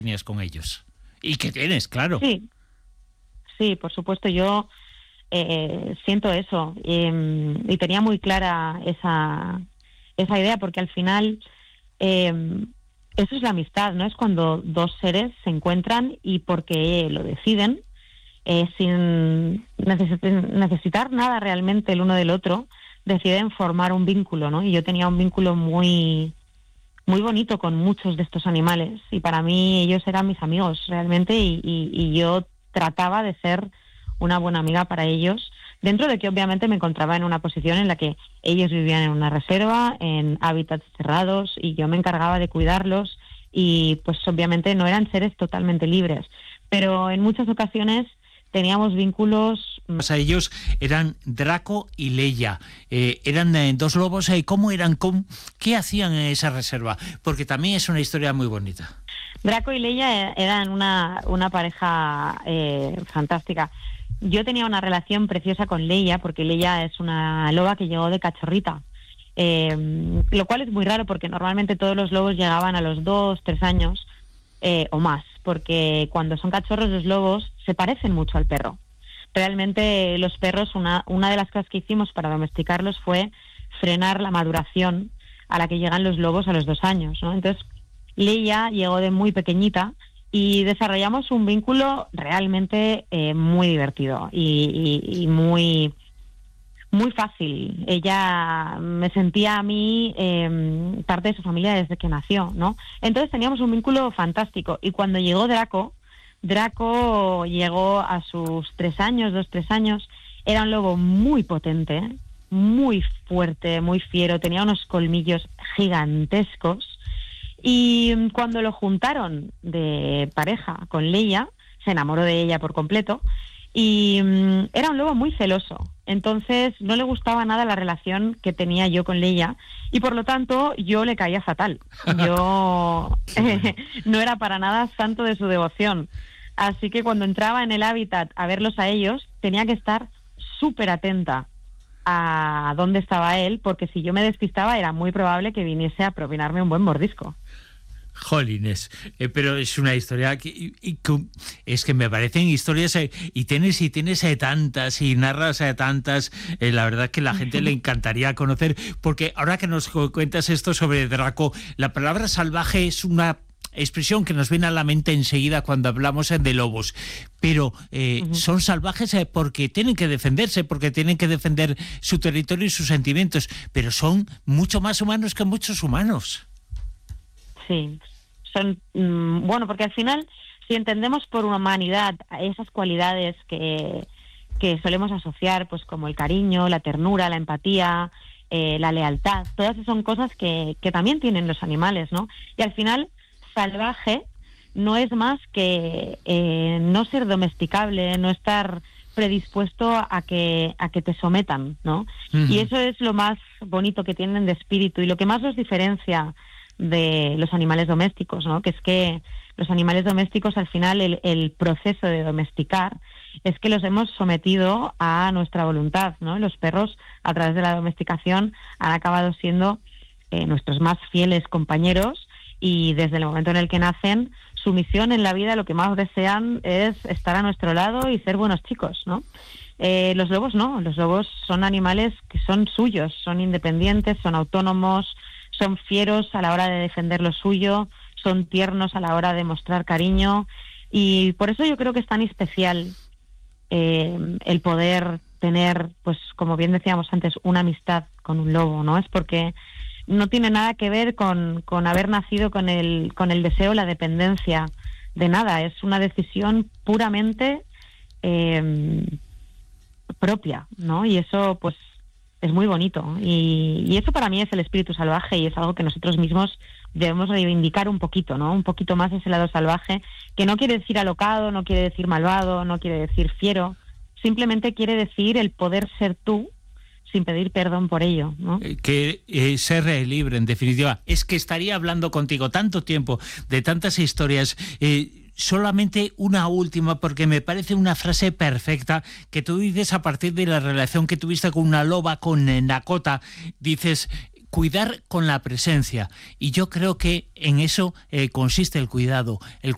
tenías con ellos. Y que tienes, claro. Sí, por supuesto, yo siento eso. Y tenía muy clara esa idea, porque al final eso es la amistad, ¿no? Es cuando dos seres se encuentran y porque lo deciden, sin necesitar nada realmente el uno del otro, deciden formar un vínculo, ¿no? Y yo tenía un vínculo muy bonito con muchos de estos animales, y para mí ellos eran mis amigos realmente, y yo trataba de ser una buena amiga para ellos, dentro de que obviamente me encontraba en una posición en la que ellos vivían en una reserva, en hábitats cerrados, y yo me encargaba de cuidarlos, y pues obviamente no eran seres totalmente libres, pero en muchas ocasiones teníamos vínculos. O sea, ellos eran Draco y Leia, eran dos lobos. ¿Cómo eran? ¿Qué hacían en esa reserva? Porque también es una historia muy bonita. Draco y Leia eran una pareja fantástica. Yo tenía una relación preciosa con Leia, porque Leia es una loba que llegó de cachorrita, lo cual es muy raro, porque normalmente todos los lobos llegaban a los 2, 3 años o más, porque cuando son cachorros los lobos se parecen mucho al perro. Realmente los perros, una de las cosas que hicimos para domesticarlos fue frenar la maduración a la que llegan los lobos a los 2 años, ¿no? Entonces Leia llegó de muy pequeñita y desarrollamos un vínculo realmente muy divertido y muy fácil. Ella me sentía a mí parte de su familia desde que nació, ¿no? Entonces teníamos un vínculo fantástico. Y cuando llegó Draco llegó a sus 3 años, 2-3 años. Era un lobo muy potente, muy fuerte, muy fiero, tenía unos colmillos gigantescos. Y cuando lo juntaron de pareja con Leia, se enamoró de ella por completo. Y era un lobo muy celoso, entonces no le gustaba nada la relación que tenía yo con Leia, y por lo tanto yo le caía fatal. Yo no era para nada santo de su devoción, así que cuando entraba en el hábitat a verlos a ellos, tenía que estar súper atenta a dónde estaba él, porque si yo me despistaba era muy probable que viniese a propinarme un buen mordisco. Jolines, pero es una historia que es que me parecen historias y tienes tantas y narras tantas, la verdad que la gente le encantaría conocer, porque ahora que nos cuentas esto sobre Draco, la palabra salvaje es una expresión que nos viene a la mente enseguida cuando hablamos de lobos, pero son salvajes porque tienen que defenderse, porque tienen que defender su territorio y sus sentimientos, pero son mucho más humanos que muchos humanos. Sí, son bueno, porque al final, si entendemos por humanidad esas cualidades que solemos asociar, pues como el cariño, la ternura, la empatía, la lealtad, todas esas son cosas que también tienen los animales, ¿no? Y al final, salvaje no es más que no ser domesticable, no estar predispuesto a que te sometan, ¿no? Uh-huh. Y eso es lo más bonito que tienen de espíritu y lo que más los diferencia de los animales domésticos, ¿no? Que es que los animales domésticos, al final, el proceso de domesticar es que los hemos sometido a nuestra voluntad, ¿no? Los perros, a través de la domesticación, han acabado siendo nuestros más fieles compañeros, y desde el momento en el que nacen, su misión en la vida, lo que más desean es estar a nuestro lado y ser buenos chicos, ¿no? Los lobos no, los lobos son animales que son suyos, son independientes, son autónomos, son fieros a la hora de defender lo suyo, son tiernos a la hora de mostrar cariño, y por eso yo creo que es tan especial el poder tener, pues como bien decíamos antes, una amistad con un lobo, ¿no? Es porque no tiene nada que ver con haber nacido con el deseo, la dependencia de nada, es una decisión puramente propia, ¿no? Y eso pues es muy bonito, y eso para mí es el espíritu salvaje, y es algo que nosotros mismos debemos reivindicar un poquito, ¿no? Un poquito más ese lado salvaje, que no quiere decir alocado, no quiere decir malvado, no quiere decir fiero, simplemente quiere decir el poder ser tú sin pedir perdón por ello, ¿no? Que ser libre, en definitiva. Es que estaría hablando contigo tanto tiempo de tantas historias. Solamente una última, porque me parece una frase perfecta que tú dices a partir de la relación que tuviste con una loba, con Dakota. Dices, cuidar con la presencia, y yo creo que en eso consiste el cuidado